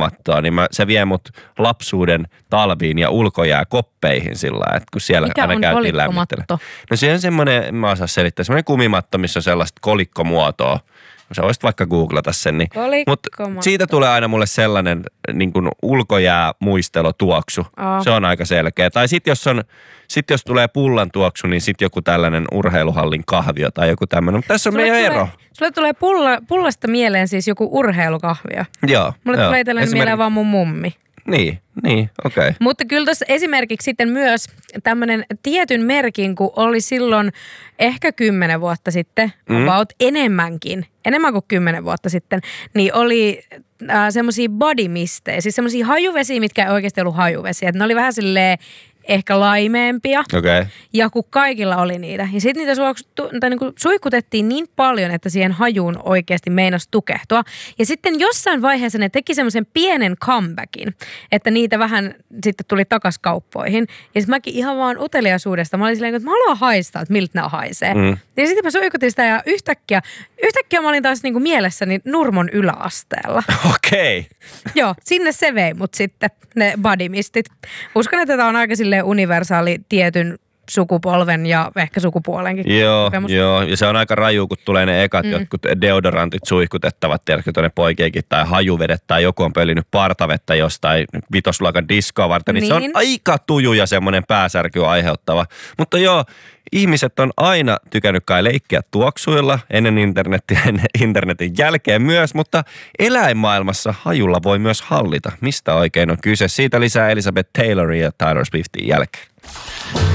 kumimattoa, niin se vie mut lapsuuden talviin ja ulkojääkoppeihin sillä lailla, että kun siellä mikä aina käytiin lämmittelemään. No se on semmoinen, mä osaan selittää, semmoinen kumimatto, missä on sellaista kolikkomuotoa. Sä voisit vaikka googlata sen. Niin. Mutta siitä tulee aina mulle sellainen niin kuin ulkojäämuistelotuoksu. Se on aika selkeä. Tai jos tulee pullan tuoksu, niin sitten joku tällainen urheiluhallin kahvio tai joku tämmöinen. Mutta tässä on meidän ero. Sulle tulee pullasta mieleen siis joku urheilukahvio. Joo. Mulle tulee tällainen mieleen vaan mun mummi. Niin, okei. Mutta kyllä tässä esimerkiksi sitten myös tämmöinen tietyn merkin, kun oli silloin ehkä 10 vuotta sitten, about enemmän kuin 10 vuotta sitten, niin oli semmoisia body mistejä, siis semmoisia hajuvesiä, mitkä ei oikeasti ollut hajuvesiä. Että ne oli vähän silleen ehkä laimeempia. Okay. Ja kun kaikilla oli niitä. Ja sitten niitä niinku suihkutettiin niin paljon, että siihen hajuun oikeasti meinasi tukehtua. Ja sitten jossain vaiheessa ne teki semmoisen pienen comebackin, että niitä vähän sitten tuli takas kauppoihin. Ja sitten mäkin ihan vaan uteliaisuudesta, mä olin silleen, että mä haluan haistaa, että miltä nämä haisee. Ja sitten mä suihkutin sitä ja yhtäkkiä mä olin taas niinku mielessäni Nurmon yläasteella. Okei. Joo, sinne se vei mut sitten, ne bodymistit. Uskon, että tämä on aika silleen universaali tietyn sukupolven ja ehkä sukupuolenkin. Joo, ja se on aika raju, kun tulee ne ekat jotkut deodorantit suihkutettavat, tiedätkö, tuonne poikiekin, tai hajuvedet, tai joku on pölinyt partavettä jostain vitosluokan diskoa varten, niin se on aika tuju ja semmoinen pääsärky aiheuttava. Mutta joo, ihmiset on aina tykännyt kai leikkiä tuoksuilla ennen internetiä, ennen internetin jälkeen myös, mutta eläinmaailmassa hajulla voi myös hallita. Mistä oikein on kyse? Siitä lisää Elizabeth Taylorin ja Taylor Swiftin jälkeen.